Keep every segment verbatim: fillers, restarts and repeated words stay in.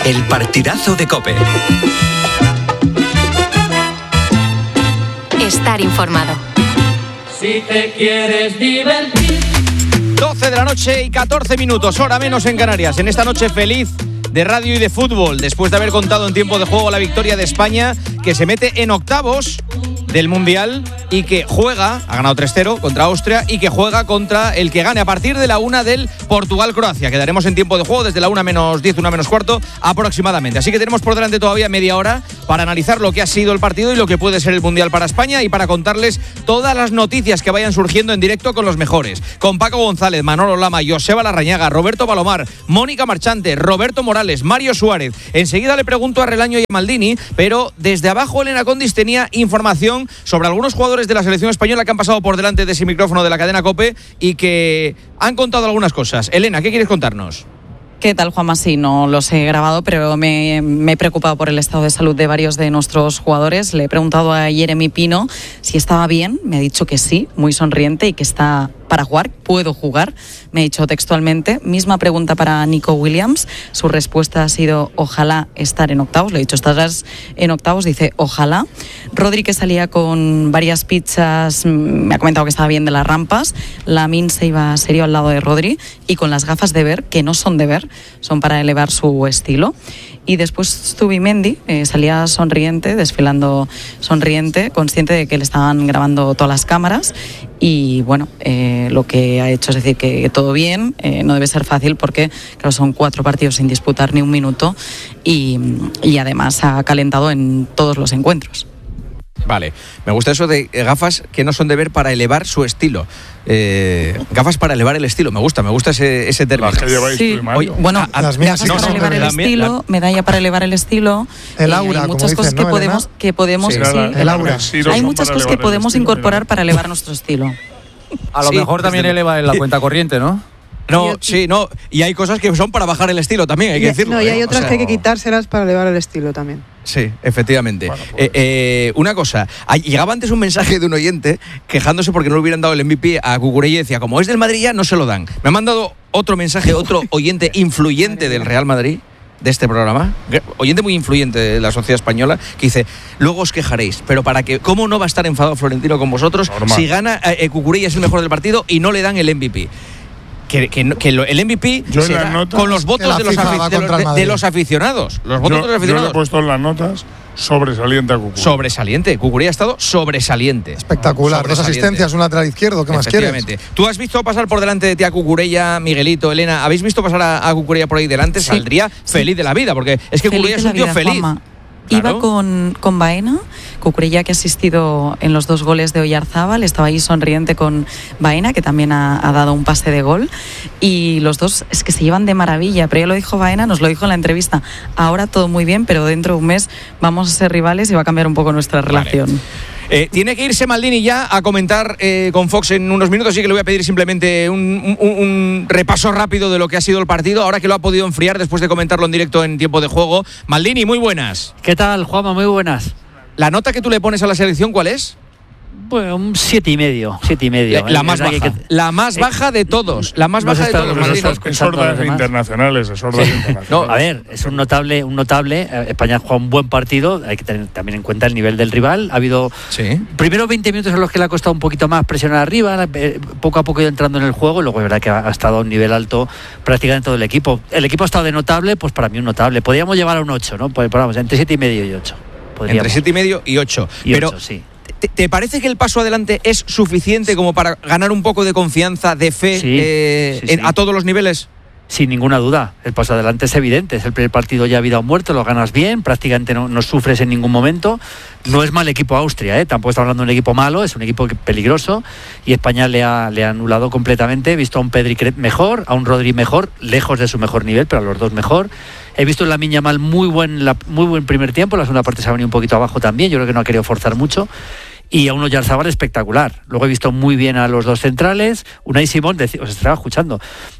El partidazo de COPE. Estar informado. Si te quieres divertir. doce de la noche y catorce minutos, hora menos en Canarias. En esta noche feliz de radio y de fútbol, después de haber contado en tiempo de juego la victoria de España, que se mete en octavos del Mundial y que juega, ha ganado tres cero contra Austria, y que juega contra el que gane a partir de la una del Portugal-Croacia. Quedaremos en tiempo de juego desde la una menos diez, una menos cuarto aproximadamente. Así que tenemos por delante todavía media hora para analizar lo que ha sido el partido y lo que puede ser el Mundial para España, y para contarles todas las noticias que vayan surgiendo en directo con los mejores. Con Paco González, Manolo Lama, Joseba Larrañaga, Roberto Palomar, Mónica Marchante, Roberto Morales, Mario Suárez. Enseguida le pregunto a Relaño y a Maldini, pero desde abajo Elena Condis tenía información sobre algunos jugadores de la selección española que han pasado por delante de ese micrófono de la cadena COPE y que han contado algunas cosas. Elena, ¿qué quieres contarnos? ¿Qué tal, Juanma? Sí, no los he grabado, pero me, me he preocupado por el estado de salud de varios de nuestros jugadores. Le he preguntado a Jeremy Pino si estaba bien. Me ha dicho que sí, muy sonriente, y que está para jugar, puedo jugar. Me ha dicho textualmente. Misma pregunta para Nico Williams. Su respuesta ha sido ojalá estar en octavos. Le he dicho, ¿estás en octavos? Dice ojalá. Rodri, que salía con varias pizzas, me ha comentado que estaba bien de las rampas. Lamine se iba serio al lado de Rodri y con las gafas de ver, que no son de ver, son para elevar su estilo. Y después Zubimendi eh, salía sonriente, desfilando sonriente, consciente de que le estaban grabando todas las cámaras. Y bueno, eh, lo que ha hecho es decir que, que todo bien, eh, no debe ser fácil porque claro, son cuatro partidos sin disputar ni un minuto y, y además ha calentado en todos los encuentros. Vale, me gusta eso de gafas que no son de ver para elevar su estilo. Eh, gafas para elevar el estilo, me gusta, me gusta ese, ese término. Las que lleváis sí. tú y Mario. Oye, bueno, a, las mías gafas sí para son elevar el la, estilo, la, medalla para elevar el estilo. El eh, aura, hay como muchas dicen, cosas ¿no, que podemos, Elena? que podemos, Sí, sí, la, el aura. Sí, hay muchas cosas que podemos estilo, incorporar para elevar nuestro estilo. A lo sí, mejor también desde... eleva la cuenta corriente, ¿no? No, sí, no, y hay cosas que son para bajar el estilo también, hay que decirlo. No, y hay ¿eh? otras o sea, que hay que quitárselas para elevar el estilo también. Sí, efectivamente. Bueno, pues. eh, eh, una cosa, llegaba antes un mensaje de un oyente quejándose porque no le hubieran dado el M V P a Cucurella y decía, como es del Madrid ya no se lo dan. Me ha mandado otro mensaje, otro oyente influyente del Real Madrid, de este programa, oyente muy influyente de la sociedad española, que dice, luego os quejaréis, pero para que, ¿cómo no va a estar enfadado Florentino con vosotros Normal. si gana eh, Cucurella es el mejor del partido y no le dan el M V P? Que, que, que el M V P Yo será notas, con los votos de los, afic- de, los, de, de los aficionados. Los votos yo, de los aficionados. Yo le he puesto en las notas sobresaliente a Cucurella. Sobresaliente. Cucurella ha estado sobresaliente. Espectacular. Dos asistencias, un lateral izquierdo. ¿Qué más quieres? ¿Tú has visto pasar por delante de ti a Cucurella, Miguelito, Elena? ¿Habéis visto pasar a, a Cucurella por ahí delante? Sí. Saldría feliz de la vida, porque es que Cucurella es un tío vida, feliz. Juanma. Claro. Iba con, con Baena, Cucurella, que ha asistido en los dos goles de Oyarzábal, estaba ahí sonriente con Baena, que también ha, ha dado un pase de gol, y los dos es que se llevan de maravilla, pero ya lo dijo Baena, nos lo dijo en la entrevista, ahora todo muy bien, pero dentro de un mes vamos a ser rivales y va a cambiar un poco nuestra relación. Vale. Eh, tiene que irse Maldini ya a comentar eh, con Fox en unos minutos, así que le voy a pedir simplemente un, un, un repaso rápido de lo que ha sido el partido, ahora que lo ha podido enfriar después de comentarlo en directo en tiempo de juego. Maldini, muy buenas. ¿Qué tal, Juanma? Muy buenas. ¿La nota que tú le pones a la selección cuál es? Bueno, un siete y medio, siete y medio. La, la más baja, que, la más eh, baja de todos, la más baja de todos. Es hordas internacionales, es hordas internacionales. No, a ver, es un notable, un notable. España ha jugado un buen partido. Hay que tener también en cuenta el nivel del rival. Ha habido sí. primero veinte minutos en los que le ha costado un poquito más presionar arriba, poco a poco ido entrando en el juego. Luego es verdad que ha estado a un nivel alto prácticamente todo el equipo. El equipo ha estado de notable, pues para mí un notable. Podríamos llevar a un ocho, ¿no? Pues vamos, entre siete y medio y ocho. Podríamos. Entre siete y medio y ocho. Y Pero ocho, sí. ¿Te, ¿Te parece que el paso adelante es suficiente como para ganar un poco de confianza, de fe sí, eh, sí, sí. En, a todos los niveles? Sin ninguna duda, el paso adelante es evidente, es el primer partido ya vida o muerte, lo ganas bien, prácticamente no, no sufres en ningún momento, no es mal equipo Austria, ¿eh? Tampoco está hablando de un equipo malo, es un equipo peligroso y España le ha, le ha anulado completamente. He visto a un Pedri mejor, a un Rodri mejor, lejos de su mejor nivel, pero a los dos mejor. He visto a Lamine Yamal muy buen, la, muy buen primer tiempo, la segunda parte se ha venido un poquito abajo también, yo creo que no ha querido forzar mucho. Y a un Oyarzábal espectacular. Luego he visto muy bien a los dos centrales. Unai Simón, os estaba escuchando,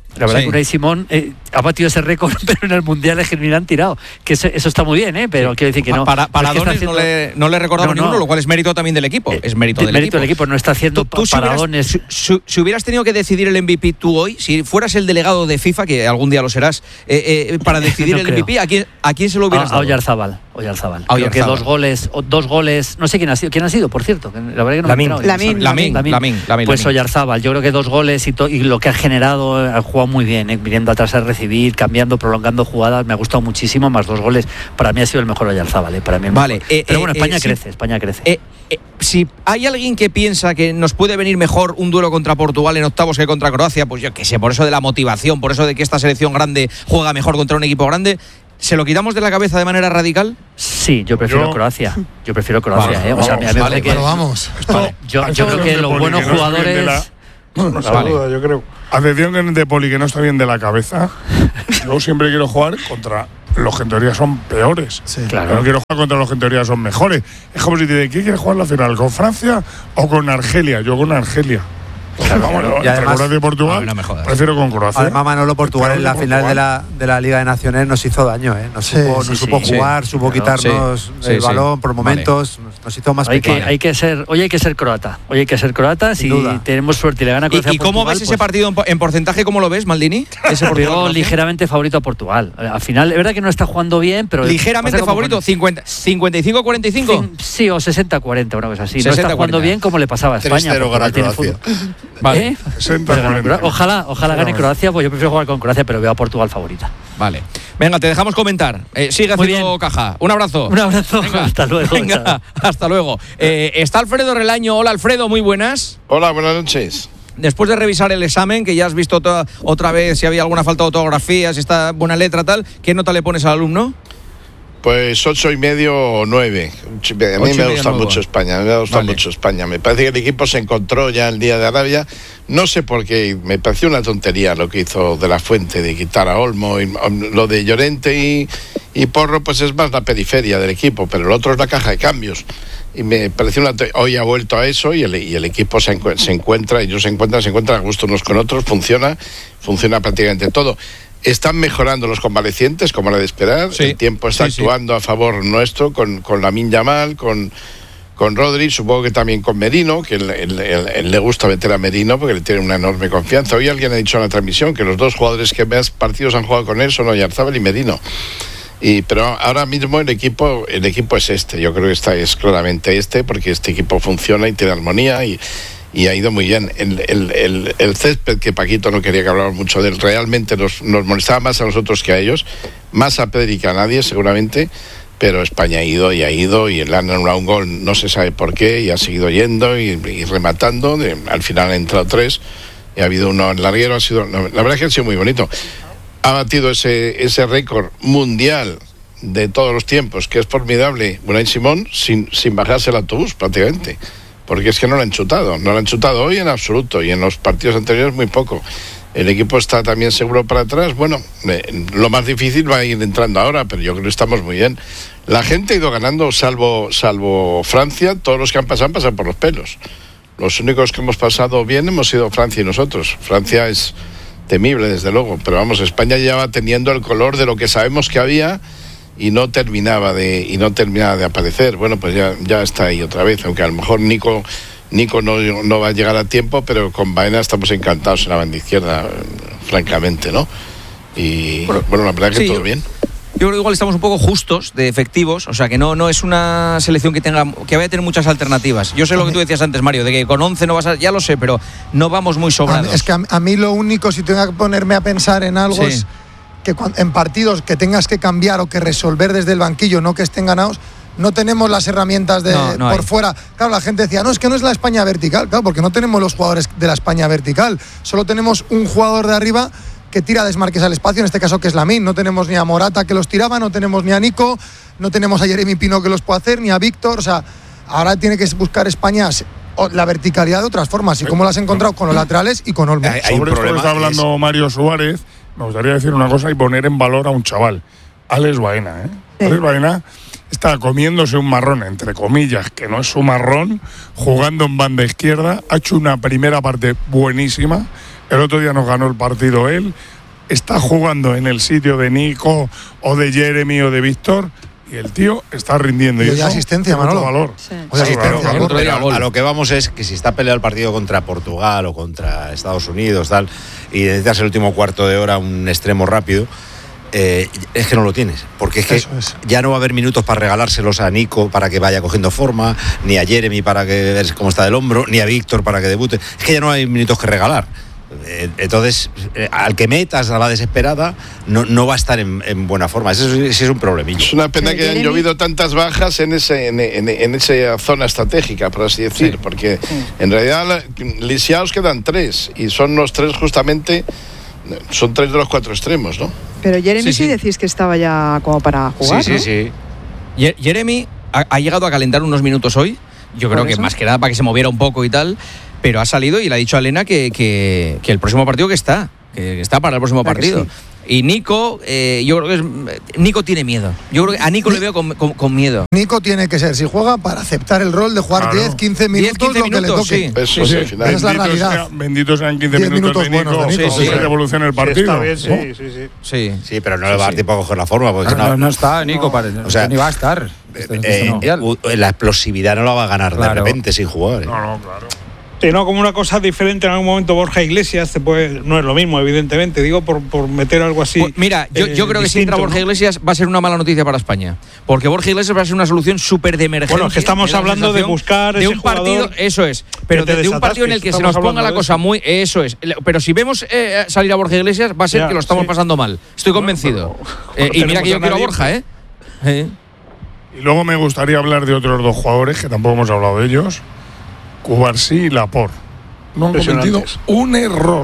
La verdad Sí. que Unai Simón eh, ha batido ese récord, pero en el Mundial es que ni le han tirado. Que eso, eso está muy bien, ¿eh? Pero quiero decir que no. Para, para no es que está Adonis no haciendo- le, no le recordamos No, no. ninguno, lo cual es mérito también del equipo. Eh, es mérito de- del mérito equipo. del equipo, no está haciendo Tú- tú si pa- hubieras- paradones. Si, si- si hubieras tenido que decidir el M V P tú hoy, si fueras el delegado de FIFA, que algún día lo serás, eh, eh, para decidir No el creo. M V P, ¿a quién, a quién se lo A, hubieras a dado? Oyarzábal. Oyarzábal. A Creo que Oyarzábal. dos goles, o dos goles, no sé quién ha sido, quién ha sido, por cierto, que la verdad que no Lamine. me he enterado. Lamine. Lamine, Lamine. Lamine, Lamine, Pues Lamine. Oyarzábal, yo creo que dos goles y, to- y lo que ha generado, ha jugado muy bien, eh, viniendo atrás a recibir, cambiando, prolongando jugadas, me ha gustado muchísimo, más dos goles, para mí ha sido el mejor Oyarzábal, eh, para mí el Vale, mejor. eh, Pero bueno, eh, España eh, sí. crece, España crece. Eh, eh, si hay alguien que piensa que nos puede venir mejor un duelo contra Portugal en octavos que contra Croacia, pues yo qué sé, por eso de la motivación, por eso de que esta selección grande juega mejor contra un equipo grande, ¿se lo quitamos de la cabeza de manera radical? Sí, yo prefiero Yo- Croacia, yo prefiero Croacia, Vale, eh, o sea, vamos, me parece vale, que Pero vamos. Esto- yo, a yo creo excepción que de los Poli, buenos que no está bien de la- jugadores. No se Vale. duda, yo creo. A excepción de Poli, que no está bien de la cabeza, yo siempre quiero jugar contra los que en teoría son peores. Sí. Claro. Yo no quiero jugar contra los que en teoría son mejores. Es como si te dice, ¿quién quiere jugar la final? ¿Con Francia o con Argelia? Yo con Argelia. Vamos, Y entre además- Croacia y Portugal, Ah, no me jodas. prefiero con Croacia. Además, Manolo, Portugal en la Portugal. final de la, de la Liga de Naciones nos hizo daño, ¿eh? Nos Sí, supo, sí, nos sí, supo sí. jugar, supo Claro. quitarnos Sí, el sí, balón sí. por momentos, nos, nos hizo más Hay que, pequeños. hay que ser, hoy hay que ser croata. Hoy hay que ser croata. Sin Si duda. tenemos suerte y le gana ¿Y, Croacia a y cómo Portugal, ves ese pues, partido en, po- en porcentaje? ¿Cómo lo ves, Maldini? Ese Veo Portugal-Croacia. ligeramente favorito a Portugal. Al final, es verdad que no está jugando bien, pero. Ligeramente pasa como favorito, con- cincuenta, cincuenta y cinco a cuarenta y cinco. Cin- Sí, o sesenta cuarenta, una cosa así. No sesenta está jugando cuarenta. bien como le pasaba a España. tres cero Portugal gana tiene Croacia. fútbol. Vale. ¿Eh? sesenta Pero gana cuarenta. Croacia. Ojalá, ojalá gane Bueno. Croacia, pues yo prefiero jugar con Croacia, pero veo a Portugal favorita. Vale. Venga, te dejamos comentar. Eh, sigue Muy haciendo bien. caja. Un abrazo. Un abrazo. Hasta luego. Venga, Chao. hasta luego. Eh, está Alfredo Relaño. Hola, Alfredo, muy buenas. Hola, buenas noches. Después de revisar el examen, que ya has visto toda- otra vez si había alguna falta de ortografía, si está buena letra, tal, ¿qué nota le pones al alumno? Pues ocho y medio o nueve. A mí Ocho y me medio, gusta nueve. mucho España, a mí me gusta Vale. mucho España. Me parece que el equipo se encontró ya el día de Arabia. No sé por qué, me pareció una tontería lo que hizo De La Fuente de quitar a Olmo. Y, um, lo de Llorente y, y Porro, pues es más la periferia del equipo, pero el otro es la caja de cambios. Y me pareció una. to- Hoy ha vuelto a eso y el, y el equipo se, encu- se encuentra, ellos se encuentran, se encuentran a gusto unos con otros, funciona, funciona prácticamente todo. Están mejorando los convalecientes, como era de esperar. Sí, El tiempo está sí, sí. actuando a favor nuestro, con, con Lamine Yamal, con, con Rodri, supongo que también con Merino, que él, él- él- él le gusta meter a Merino porque le tiene una enorme confianza. Hoy alguien ha dicho en la transmisión que los dos jugadores que más partidos han jugado con él son Oyarzábal y Merino. Y, pero ahora mismo el equipo el equipo es este, yo creo que está, es claramente este, porque este equipo funciona y tiene armonía y, y ha ido muy bien. El, el, el, el césped, que Paquito no quería que habláramos mucho de él, realmente nos, nos molestaba más a nosotros que a ellos, más a Pedri que a nadie seguramente, pero España ha ido y ha ido y le han anulado un gol, no se sabe por qué, y ha seguido yendo y, y rematando, de, al final han entrado tres y ha habido uno en larguero, ha sido, la verdad es que ha sido muy bonito. Ha batido ese, ese récord mundial de todos los tiempos, que es formidable, Unai Simón, sin, sin bajarse el autobús prácticamente, porque es que no lo han chutado, no lo han chutado hoy en absoluto, y en los partidos anteriores muy poco. El equipo está también seguro para atrás. Bueno, eh, lo más difícil va a ir entrando ahora, pero yo creo que estamos muy bien. La gente ha ido ganando, salvo, salvo Francia, todos los que han pasado han pasado por los pelos. Los únicos que hemos pasado bien hemos sido Francia y nosotros. Francia es temible, desde luego, pero vamos, España ya va teniendo el color de lo que sabemos que había y no terminaba de y no terminaba de aparecer. Bueno, pues ya, ya está ahí otra vez, aunque a lo mejor Nico Nico no, no va a llegar a tiempo, pero con Baena estamos encantados en la banda izquierda, francamente, ¿no? Y bueno, bueno la verdad que sí, todo yo- bien. Yo creo que igual estamos un poco justos de efectivos, o sea que no, no es una selección que tenga que vaya a tener muchas alternativas. Yo sé lo que tú decías antes, Mario, de que con once no vas a, ya lo sé, pero no vamos muy A mí- sobrados. Es que a, a mí lo único, si tengo que ponerme a pensar en algo, Sí. es que cuan- en partidos que tengas que cambiar o que resolver desde el banquillo, no que estén ganados, no tenemos las herramientas de No, no por hay. fuera. Claro, la gente decía, no, es que no es la España vertical, claro, porque no tenemos los jugadores de la España vertical. Solo tenemos un jugador de arriba que tira desmarques al espacio, en este caso que es Lamine. No tenemos ni a Morata que los tiraba, no tenemos ni a Nico, no tenemos a Jeremy Pino que los pueda hacer, ni a Víctor. O sea, ahora tiene que buscar España o- la verticalidad de otras formas. ¿Y cómo lo has encontrado? Con los laterales y con Olmo. Sobre esto que está hablando Mario Suárez, me gustaría decir una cosa y poner en valor a un chaval, Alex Baena. ¿eh? Sí. Alex Baena está comiéndose un marrón, entre comillas, que no es su marrón, jugando en banda izquierda, ha hecho una primera parte buenísima, El otro día nos ganó el partido él. Está jugando en el sitio de Nico o de Jeremy o de Víctor y el tío está rindiendo. Y Y de eso asistencia, tiene mucho Manolo. valor. Sí. Claro, Sí, claro, pero- claro. Pero a lo que vamos es que si está peleado el partido contra Portugal o contra Estados Unidos tal y necesitas el último cuarto de hora un extremo rápido, eh, es que no lo tienes, porque es que Eso es. ya no va a haber minutos para regalárselos a Nico para que vaya cogiendo forma, ni a Jeremy para que ver cómo está del hombro, ni a Víctor para que debute. Es que ya no hay minutos que regalar. Eh, Entonces, eh, al que metas a la desesperada, no, no va a estar en, en buena forma. Eso sí es un problemillo. Es una pena Pero que hayan Jeremy- llovido tantas bajas en ese en, en- en esa zona estratégica, por así decir, Sí. porque en realidad la- lisiados quedan tres y son los tres justamente, son tres de los cuatro extremos, ¿no? Pero Jeremy Sí, sí, sí. decís que estaba ya como para jugar, sí, ¿no? sí, sí. Ye- Jeremy ha, ha llegado a calentar unos minutos hoy. Yo creo ¿Por que eso? más que nada para que se moviera un poco y tal. Pero ha salido y le ha dicho a Elena que, que, que el próximo partido que está, que está para el próximo ¿Verdad que partido. sí? Y Nico, eh, yo creo que es, Nico tiene miedo. Yo creo que a Nico le veo con, con- con miedo. Nico tiene que ser, si juega, para aceptar el rol de jugar Claro. diez, quince minutos, quince lo que le minutos, toque. sí. Eso es Oye, al final. Esa es la bendito realidad. sea- Bendito sean quince Diez minutos, de minutos Nico, buenos de Nico, sí, sí. que revolucione el Sí, partido. está bien, sí, ¿no? sí, sí. Sí. Sí, pero no le va a dar tiempo a coger la forma, porque No, no, no está Nico, para, O sea, ni va a estar. Este- este eh, mundial. u- la explosividad no la va a ganar Claro. de repente sin jugar. ¿eh? No, no, claro. Sí, no, como una cosa diferente en algún momento Borja Iglesias, te puede, no es lo mismo, evidentemente, digo, por, por meter algo así. Pues mira, yo, eh, yo creo que si entra distinto, Borja ¿no? Iglesias va a ser una mala noticia para España. Porque Borja Iglesias va a ser una solución súper de emergencia. Bueno, es que estamos me da la hablando de sensación buscar de ese un partido, jugador eso es. Pero que te de, de un partido en el que se desatasques, nos ponga estamos la hablando de cosa eso. muy. Eso es. Pero si vemos eh, salir a Borja Iglesias, va a ser Ya, que lo estamos sí. pasando mal. Estoy convencido. pero- Eh, y mira que yo tenemos a quiero a nadie. Borja, ¿eh? Eh. Y luego me gustaría hablar de otros dos jugadores que tampoco hemos hablado de ellos, Cubarsí y Laporte. No han cometido Impresionantes. un error.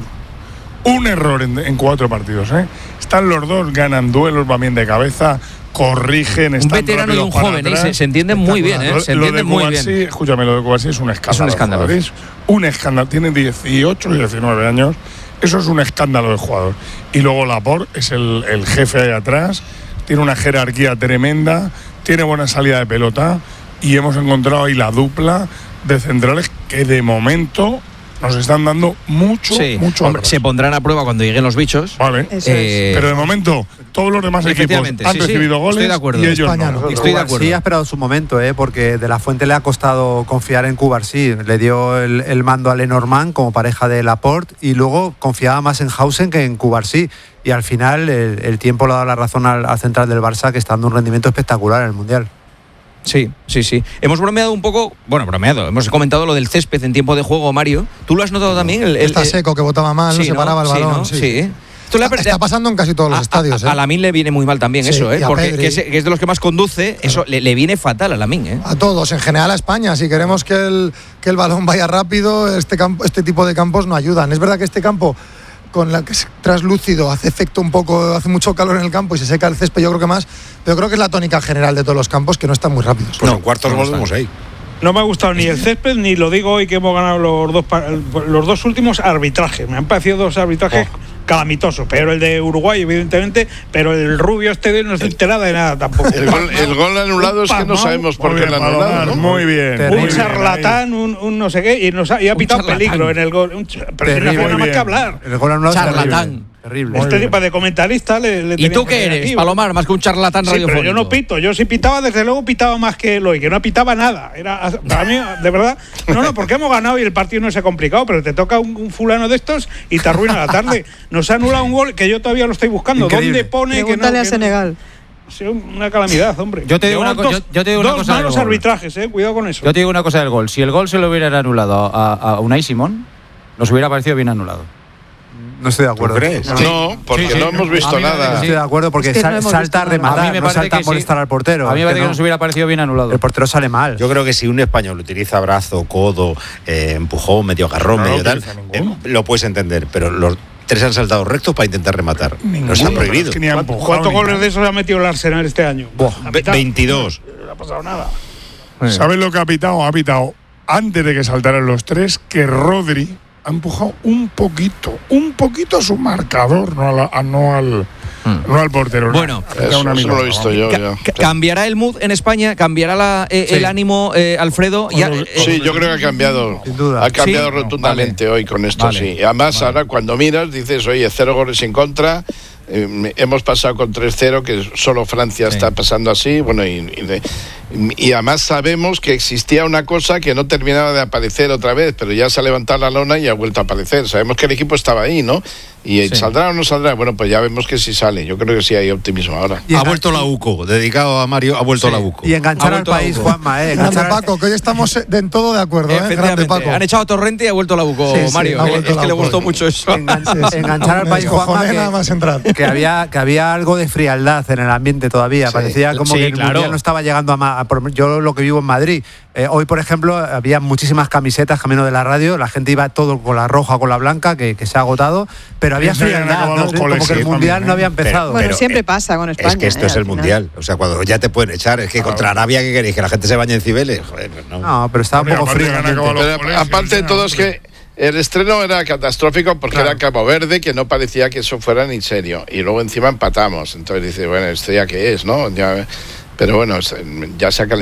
Un error en, en cuatro partidos. ¿eh? Están los dos, ganan duelos, van bien de cabeza, corrigen, Un están veterano y rápidos un para joven, ¿eh? atrás. se, se entienden muy bien, ¿eh? Lo, Se lo de entienden muy Cubarsí, bien. escúchame, lo de Cubarsí es un escándalo. Es un escándalo. jugador, es un escándalo. Tiene dieciocho y diecinueve años. Eso es un escándalo de jugador. Y luego Laporte es el, el jefe ahí atrás. Tiene una jerarquía tremenda. Tiene buena salida de pelota. Y hemos encontrado ahí la dupla de centrales que de momento nos están dando mucho, Sí, mucho hombre, atrás. se pondrán a prueba cuando lleguen los bichos. Vale. Eso Eh, Pero de momento, todos los demás equipos Efectivamente, han sí, sí, recibido goles estoy de acuerdo. y ellos España no. no. Estoy de acuerdo. Cubarsí ha esperado su momento, ¿eh? Porque De La Fuente le ha costado confiar en Cubarsí. Le dio el, el mando a Lenormand como pareja de Laporte y luego confiaba más en Hausen que en Cubarsí. Y al final el, el tiempo le ha dado la razón al, al central del Barça, que está dando un rendimiento espectacular en el Mundial. Sí, sí, sí. Hemos bromeado un poco, bueno, bromeado, hemos comentado lo del césped en tiempo de juego, Mario. ¿Tú lo has notado también? El, el- Está el- seco, que botaba mal, no Sí, se paraba el Sí, balón. ¿no? sí. Sí. Esto le ha- Está pasando en casi todos los a, estadios. A, ¿eh? a Lamine le viene muy mal también Sí, eso, ¿eh? y a Porque Pedri. que es, que es de los que más conduce, eso le, le viene fatal a Lamine, ¿eh? A todos, en general a España. Si queremos que el, que el balón vaya rápido, este, campo, este tipo de campos no ayudan. Es verdad que este campo, con la que es translúcido, hace efecto un poco, hace mucho calor en el campo y se seca el césped, yo creo que más. Pero creo que es la tónica general de todos los campos, que no están muy rápidos. Pues No, en cuartos no volvemos están. ahí. No me ha gustado ni el césped, ni lo digo hoy que hemos ganado los dos, pa- los dos últimos arbitrajes. Me han parecido dos arbitrajes Oh. calamitosos. Pero el de Uruguay, evidentemente, pero el rubio este no se entera de nada tampoco. El gol, el gol anulado es que no pasmao. sabemos por Muy qué bien, lo han anulado, Palomar, ¿no? muy bien. Terrible. muy Un bien, charlatán, un, un no sé qué, y, nos ha, y ha Un pitado charlatán. peligro en el gol. Un ch- pero Terrible. no hace nada Muy más bien. que hablar. El gol anulado es Charlatán. terrible. Terrible. Este tipo de comentarista le, le ¿Y tenía tú que qué tener eres, aquí. Palomar? Más que un charlatán Sí, radiofónico. pero yo no pito. Yo si pitaba, desde luego pitaba más que Eloy, que no pitaba nada. Era para mí, de verdad. No, no, porque hemos ganado y el partido no se ha complicado, pero te toca un, un fulano de estos y te arruina la tarde. Nos ha anulado un gol que yo todavía lo estoy buscando. Increíble. ¿Dónde pone que no? Pregúntale a que no? Senegal. Sí, una calamidad, hombre. Yo te digo una Llevamos co- dos- yo- yo te digo una dos cosa del malos gol. arbitrajes, eh. Cuidado con eso. Yo te digo una cosa del gol. Si el gol se lo hubiera anulado a, a Unai Simón, nos hubiera parecido bien anulado. No estoy de acuerdo. ¿Tú crees? No, porque Sí, sí. no hemos A visto mí me nada. No estoy de acuerdo porque Es que no sal- hemos salta a visto nada. rematar, A mí me no parece salta a que sí. molestar al portero. A mí me Es parece que que no. nos hubiera parecido bien anulado. El portero sale mal. Yo creo que si un español utiliza brazo, codo, eh, empujón, medio agarrón, No lo medio tal, utiliza ninguno. eh, lo puedes entender, pero los tres han saltado rectos para intentar rematar. No está Ninguno, prohibido. es que ni ha ¿Cuánto- empujado ¿Cuántos ni goles nada. de esos ha metido el Arsenal este año? Ha Ve- pitado. veintidós. No ha pasado nada. ¿Sabes lo que ha pitado? Ha pitado antes de que saltaran los tres que Rodri ha empujado un poquito, un poquito a su marcador, no, a la- a- no al, no al portero. Bueno, no. Eso, Una eso minuta, lo he visto vamos. yo. Ca- ya. ca- ¿Cambiará el mood en España? ¿Cambiará la, eh, Sí. el ánimo, eh, Alfredo? Ya, eh, Sí, yo creo que ha cambiado. Sin duda. Ha cambiado Sí. rotundamente hoy con esto, Vale. sí. Y además, Vale. ahora cuando miras, dices, oye, cero goles en contra. eh, hemos pasado con tres cero, que solo Francia Sí. está pasando así. Bueno, y, y, de- y además sabemos que existía una cosa que no terminaba de aparecer otra vez, pero ya se ha levantado la lona y ha vuelto a aparecer. Sabemos que el equipo estaba ahí, ¿no? Y Sí. ¿saldrá o no saldrá? Bueno, pues ya vemos que sí sale. Yo creo que sí hay optimismo ahora. Y Ha engan- vuelto la UCO, dedicado a Mario, ha vuelto Sí. la UCO. Y enganchar Ha al vuelto a país, Hugo. Juanma, ¿eh? Grande Enganchar- Paco, que hoy estamos en todo de acuerdo, ¿eh? Grande Efectivamente. Paco. Han echado a Torrente y ha vuelto la Buco, Sí, sí, Mario. ha que- vuelto es la que le Buco. gustó mucho eso. Engan- Sí, sí. enganchar al Me país, descojoné Juanma, nada más entrar. que, que había que había algo de frialdad en el ambiente todavía. Sí. Parecía como Sí, que el claro. mundial no estaba llegando a, ma- a por- yo lo que vivo en Madrid. Eh, hoy, por ejemplo, había muchísimas camisetas camino de la radio. La gente iba todo con la roja, con la blanca, que, que se ha agotado. Pero había Ya se habían frialdad, acabado ¿no? los Sí, como coles, que el sí, mundial también, no había ¿eh? empezado. Bueno, Pero, siempre eh, pasa con España. Es que esto ¿eh? es el Al final. mundial. O sea, cuando ya te pueden echar, es que contra Arabia, ¿qué queréis? Que la gente se bañe en Cibeles. Joder, pues no. No, pero estaba un Hombre, poco aparte frío. que han el ambiente. acabado los Pero colegios, aparte de ya, todo, es hombre. que el estreno era catastrófico porque Claro. era Cabo Verde, que no parecía que eso fuera ni serio. Y luego encima empatamos. Entonces dice, bueno, esto ya qué es, ¿no? Ya, pero bueno, ya se ha calentado.